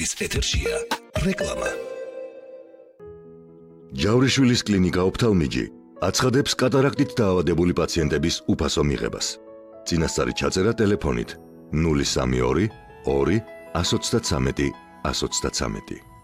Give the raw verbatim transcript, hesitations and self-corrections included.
რადიოთაღის ეთერშია. რეკლამა. ჯავრიშვილის კლინიკა ოფთალმიჯი აცხადებს კატარაქტით დაავადებული პაციენტების უფასო მიღებას. წინასწარი ჩაწერა ტელეფონით ნული სამი ორი ორი ათს ოცდათრამეტი ათს ოცდათრამეტი.